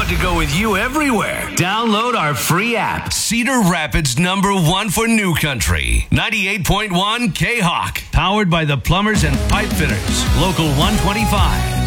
want to go with you everywhere. Download our free app. Cedar Rapids #1 for New Country. 98.1 K-Hawk. Powered by the Plumbers and Pipe Fitters. Local 125.